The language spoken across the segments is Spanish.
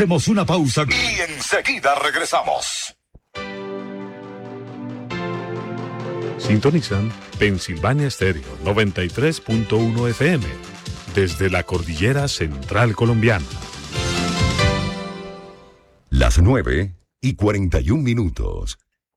Hacemos una pausa y enseguida regresamos. Sintonizan Pensilvania Estéreo 93.1 FM desde la cordillera central colombiana. Las 9:41.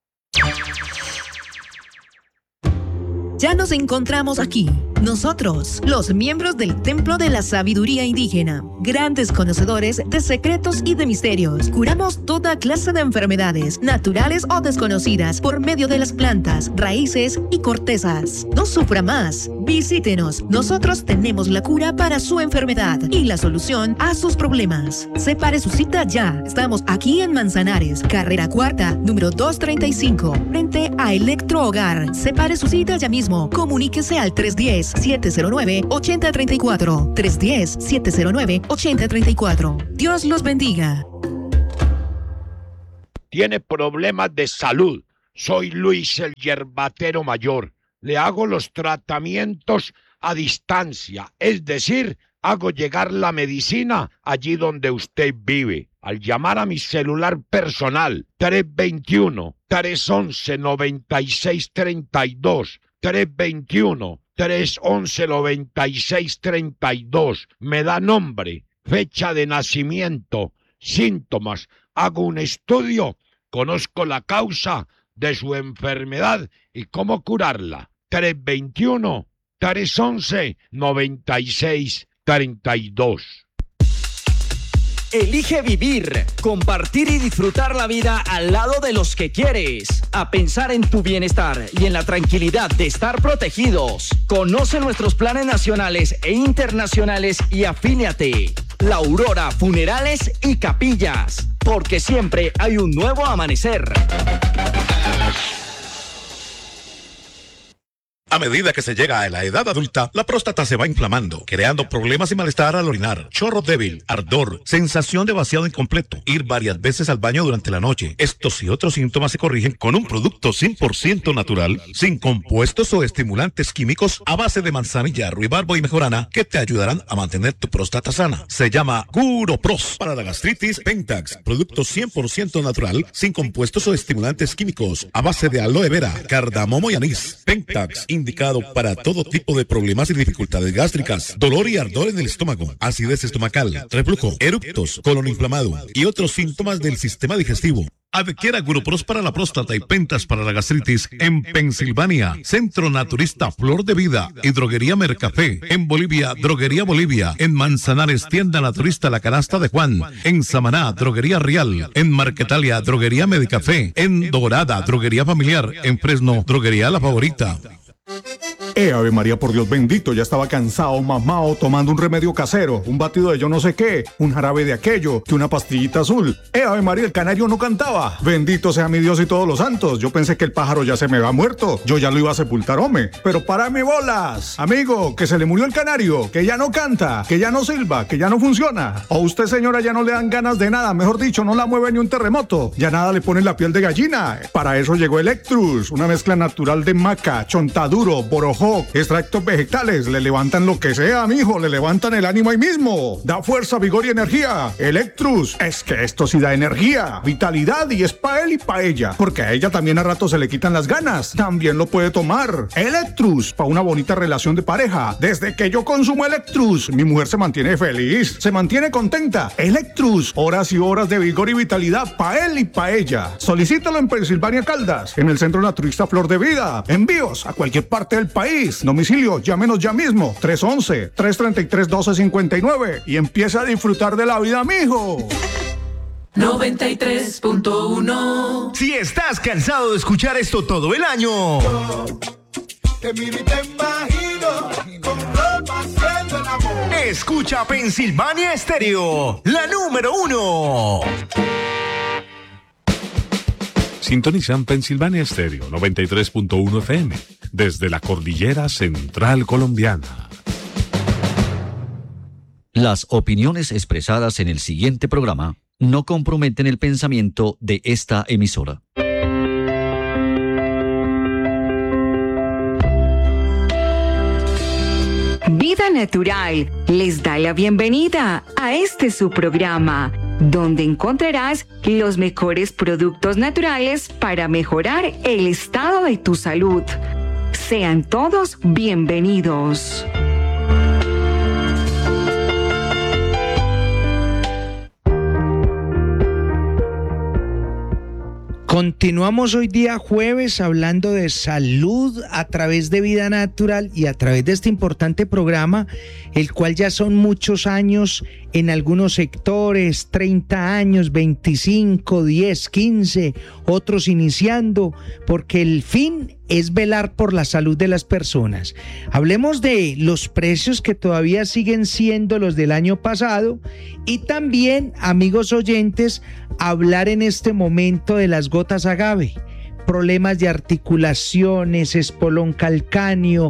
Ya nos encontramos aquí, nosotros, los miembros del Templo de la Sabiduría Indígena, grandes conocedores de secretos y de misterios. Curamos toda clase de enfermedades, naturales o desconocidas, por medio de las plantas, raíces y cortezas. No sufra más, visítenos. Nosotros tenemos la cura para su enfermedad y la solución a sus problemas. Separe su cita ya. Estamos aquí en Manzanares, carrera cuarta, número 235, frente a Electro Hogar. Separe su cita ya mismo. Comuníquese al 310-709-8034. 310-709-8034. Dios los bendiga. Tiene problemas de salud. Soy Luis el Yerbatero Mayor. Le hago los tratamientos a distancia, es decir, hago llegar la medicina allí donde usted vive. Al llamar a mi celular personal, 321-311-9632, 321-311-9632. Me da nombre, fecha de nacimiento, síntomas. Hago un estudio, conozco la causa de su enfermedad y cómo curarla. 321-311-9632. Elige vivir, compartir y disfrutar la vida al lado de los que quieres. A pensar en tu bienestar y en la tranquilidad de estar protegidos. Conoce nuestros planes nacionales e internacionales y afíliate. La Aurora Funerales y Capillas, porque siempre hay un nuevo amanecer. A medida que se llega a la edad adulta, la próstata se va inflamando, creando problemas y malestar al orinar, chorro débil, ardor, sensación de vaciado incompleto, ir varias veces al baño durante la noche. Estos y otros síntomas se corrigen con un producto 100% natural, sin compuestos o estimulantes químicos, a base de manzanilla, ruibarbo y mejorana, que te ayudarán a mantener tu próstata sana. Se llama Curopros. Para la gastritis, Pentax, producto 100% natural, sin compuestos o estimulantes químicos, a base de aloe vera, cardamomo y anís. Pentax, indicado para todo tipo de problemas y dificultades gástricas, dolor y ardor en el estómago, acidez estomacal, reflujo, eructos, colon inflamado y otros síntomas del sistema digestivo. Adquiera Curopros para la próstata y Pentax para la gastritis en Pensilvania, Centro Naturista Flor de Vida y Droguería Mercafé. En Bolivia, Droguería Bolivia. En Manzanares, Tienda Naturista La Canasta de Juan. En Samaná, Droguería Real. En Marquetalia, Droguería Medicafé. En Dorada, Droguería Familiar. En Fresno, Droguería La Favorita. Ave María, por Dios bendito, ya estaba cansado, mamado, tomando un remedio casero, un batido de yo no sé qué, un jarabe de aquello, que una pastillita azul. Ave María, el canario no cantaba. Bendito sea mi Dios y todos los santos. Yo pensé que el pájaro ya se me había muerto, yo ya lo iba a sepultar, hombre. Pero párame bolas, amigo, que se le murió el canario, que ya no canta, que ya no silba, que ya no funciona. O usted, señora, ya no le dan ganas de nada, mejor dicho, no la mueve ni un terremoto. Ya nada le pone la piel de gallina. Para eso llegó Electrus, una mezcla natural de maca, chontaduro, borojó, extractos vegetales, le levantan lo que sea, mijo, le levantan el ánimo ahí mismo. Da fuerza, vigor y energía. Electrus, es que esto sí da energía, vitalidad y es pa' él y pa' ella, porque a ella también a rato se le quitan las ganas. También lo puede tomar. Electrus, pa' una bonita relación de pareja. Desde que yo consumo Electrus, mi mujer se mantiene feliz, se mantiene contenta. Electrus, horas y horas de vigor y vitalidad pa' él y pa' ella. Solicítalo en Pensilvania Caldas, en el Centro Naturista Flor de Vida. Envíos a cualquier parte del país. Domicilio, llámenos ya mismo, 311-333-1259 y empieza a disfrutar de la vida, mijo. 93.1. Si estás cansado de escuchar esto todo el año, te miro y te imagino con ropa haciendo el amor. Escucha Pensilvania Estéreo, la número 1. Sintonizan Pensilvania Estéreo 93.1 FM desde la cordillera central colombiana. Las opiniones expresadas en el siguiente programa no comprometen el pensamiento de esta emisora. Vida Natural les da la bienvenida a este su programa, donde encontrarás los mejores productos naturales para mejorar el estado de tu salud. Sean todos bienvenidos. Continuamos hoy día jueves hablando de salud a través de Vida Natural y a través de este importante programa, el cual ya son muchos años en algunos sectores, 30 años, 25, 10, 15, otros iniciando, porque el fin es velar por la salud de las personas. Hablemos de los precios que todavía siguen siendo los del año pasado y también, amigos oyentes, hablar en este momento de las gotas agave, problemas de articulaciones, espolón calcáneo,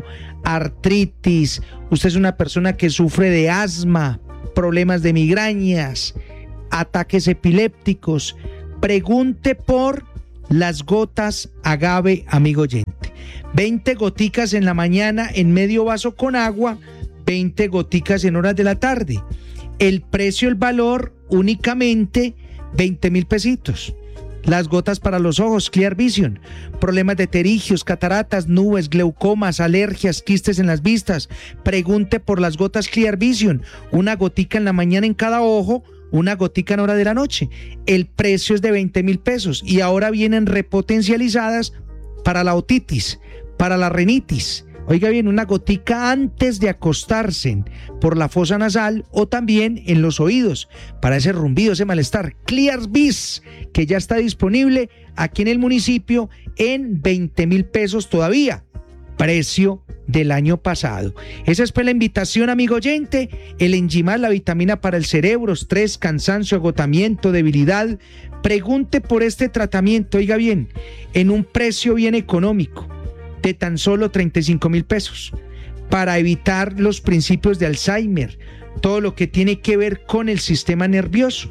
artritis, usted es una persona que sufre de asma, problemas de migrañas, ataques epilépticos, pregunte por las gotas agave, amigo oyente. 20 goticas en la mañana en medio vaso con agua, 20 goticas en horas de la tarde. El precio, el valor, únicamente 20,000 pesitos. Las gotas para los ojos, Clear Vision. Problemas de pterigios, cataratas, nubes, glaucomas, alergias, quistes en las vistas. Pregunte por las gotas Clear Vision. Una gotica en la mañana en cada ojo, una gotica en hora de la noche. El precio es de 20,000 pesos y ahora vienen repotencializadas para la otitis, para la rinitis. Oiga bien, una gotica antes de acostarse por la fosa nasal o también en los oídos para ese rumbido, ese malestar. Clear Vis, que ya está disponible aquí en el municipio en 20,000 pesos todavía. Precio del año pasado. Esa es pues la invitación, amigo oyente. El Enjimar, la vitamina para el cerebro, estrés, cansancio, agotamiento, debilidad. Pregunte por este tratamiento, oiga bien, en un precio bien económico de tan solo 35,000 pesos para evitar los principios de Alzheimer, todo lo que tiene que ver con el sistema nervioso.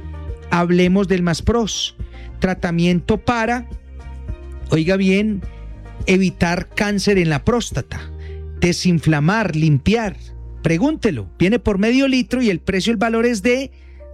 Hablemos del Maspros, tratamiento para, oiga bien, evitar cáncer en la próstata, desinflamar, limpiar. Pregúntelo, viene por medio litro y el precio, el valor es de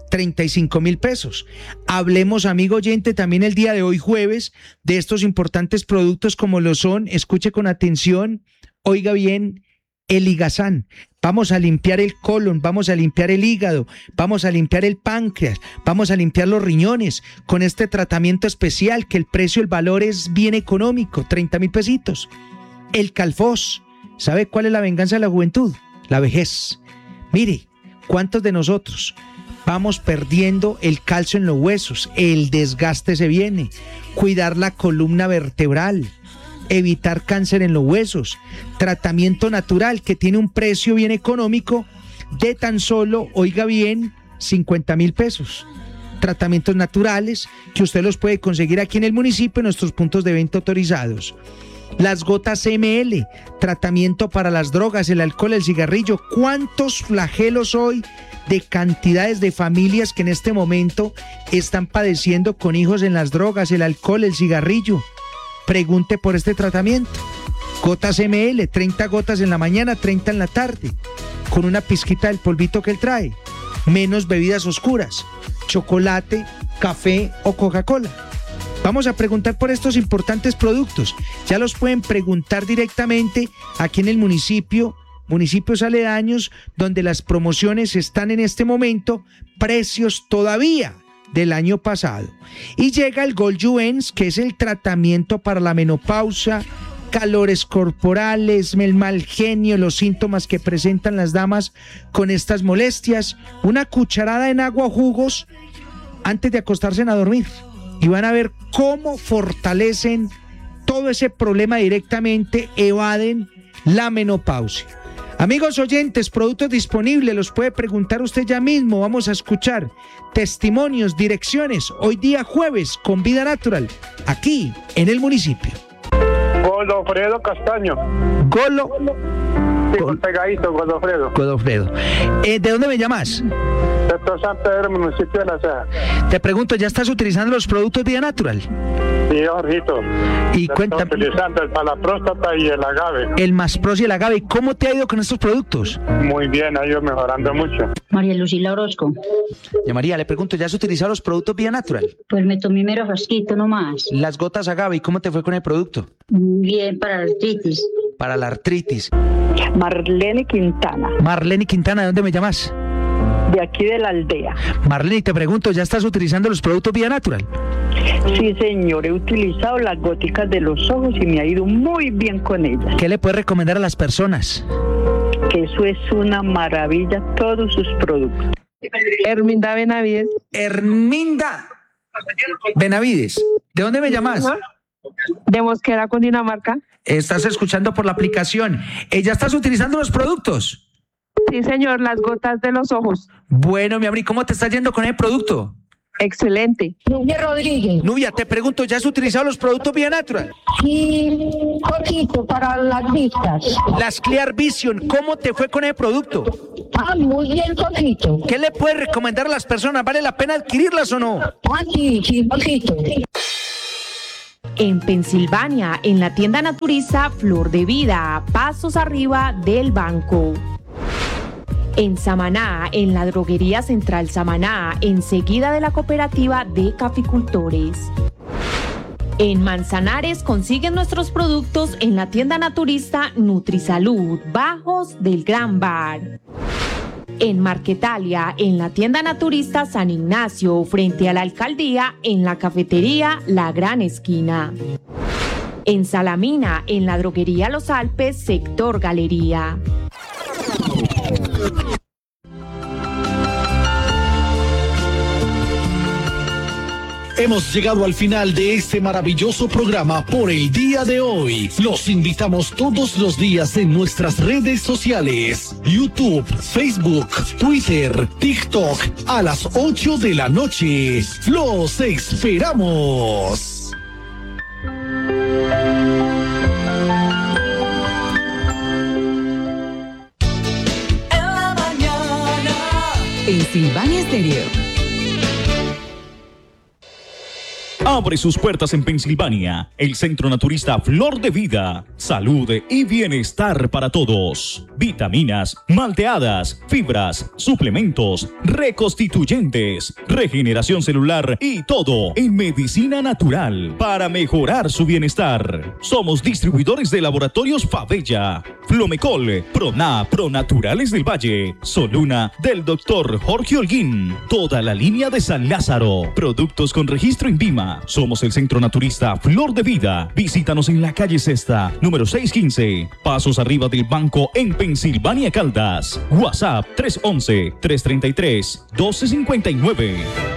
35,000 pesos. Hablemos, amigo oyente, también el día de hoy jueves de estos importantes productos como lo son, escuche con atención, oiga bien, el Ligazán. Vamos a limpiar el colon, vamos a limpiar el hígado, vamos a limpiar el páncreas, vamos a limpiar los riñones con este tratamiento especial que el precio, el valor es bien económico, 30,000 pesitos. El Calfos, ¿sabe cuál es la venganza de la juventud? La vejez. Mire, ¿cuántos de nosotros vamos perdiendo el calcio en los huesos? El desgaste se viene. Cuidar la columna vertebral, evitar cáncer en los huesos, tratamiento natural que tiene un precio bien económico de tan solo, oiga bien, 50,000 pesos. Tratamientos naturales que usted los puede conseguir aquí en el municipio en nuestros puntos de venta autorizados. Las gotas ML, tratamiento para las drogas, el alcohol, el cigarrillo. ¿Cuántos flagelos hoy de cantidades de familias que en este momento están padeciendo con hijos en las drogas, el alcohol, el cigarrillo? Pregunte por este tratamiento. Gotas ML, 30 gotas en la mañana, 30 en la tarde, con una pizquita del polvito que él trae. Menos bebidas oscuras, chocolate, café o Coca-Cola. Vamos a preguntar por estos importantes productos. Ya los pueden preguntar directamente aquí en el municipio, municipios aledaños, donde las promociones están en este momento, precios todavía del año pasado. Y llega el Gold Juens, que es el tratamiento para la menopausia, calores corporales, el mal genio, los síntomas que presentan las damas con estas molestias. Una cucharada en agua o jugos antes de acostarse a dormir. Y van a ver cómo fortalecen todo ese problema directamente, evaden la menopausia. Amigos oyentes, productos disponibles, los puede preguntar usted ya mismo. Vamos a escuchar testimonios, direcciones, hoy día jueves con Vida Natural, aquí en el municipio. Godofredo Castaño. Golo. pegadito, Godofredo. Godofredo. ¿De dónde me llamas? Sector San Pedro, municipio de La Ceja. Te pregunto, ¿ya estás utilizando los productos Vida Natural? Sí, Jorgito. Y cuéntame. Estoy utilizando el para la próstata y el agave. El Maspros y el agave. ¿Cómo te ha ido con estos productos? Muy bien, ha ido mejorando mucho. María Lucila Orozco. Ya María, le pregunto, ¿ya has utilizado los productos Vida Natural? Pues me tomé mero frasquito nomás. Las gotas agave, ¿y cómo te fue con el producto? Bien, para la artritis. Para la artritis. Marlene Quintana. Marlene Quintana, ¿de dónde me llamas? De aquí de la aldea. Marlene, te pregunto, ¿ya estás utilizando los productos Vida Natural? Sí, señor, he utilizado las góticas de los ojos y me ha ido muy bien con ellas. ¿Qué le puedes recomendar a las personas? Que eso es una maravilla, todos sus productos. Herminda Benavides. Herminda Benavides, ¿de dónde me llamas? De Mosquera, Cundinamarca. Estás escuchando por la aplicación. ¿Ya estás utilizando los productos? Sí, señor, las gotas de los ojos. Bueno, mi amor, ¿y cómo te está yendo con el producto? Excelente. Nubia Rodríguez. Nubia, te pregunto, ¿ya has utilizado los productos Vida Natural? Sí, poquito para las vistas. Las Clear Vision, ¿cómo te fue con el producto? Muy bien, poquito. ¿Qué le puedes recomendar a las personas? ¿Vale la pena adquirirlas o no? Sí, poquito. En Pensilvania, en la tienda naturista Flor de Vida, pasos arriba del banco. En Samaná, en la droguería Central Samaná, enseguida de la cooperativa de caficultores. En Manzanares consiguen nuestros productos en la tienda naturista Nutrisalud, bajos del Gran Bar. En Marquetalia, en la tienda naturista San Ignacio, frente a la alcaldía, en la cafetería La Gran Esquina. En Salamina, en la droguería Los Alpes, sector Galería. Hemos llegado al final de este maravilloso programa por el día de hoy. Los invitamos todos los días en nuestras redes sociales: YouTube, Facebook, Twitter, TikTok, a las 8 de la noche. ¡Los esperamos! En Silvania Estéreo. Abre sus puertas en Pensilvania, el centro naturista Flor de Vida. Salud y bienestar para todos. Vitaminas, malteadas, fibras, suplementos, reconstituyentes, regeneración celular y todo en medicina natural para mejorar su bienestar. Somos distribuidores de laboratorios Favella, Flomecol, Proná, Pronaturales del Valle, Soluna del Dr. Jorge Holguín, toda la línea de San Lázaro, productos con registro INVIMA. Somos el centro naturista Flor de Vida. Visítanos en la calle Sexta, número 615, pasos arriba del banco en Pensilvania, Caldas. WhatsApp 311-333-1259.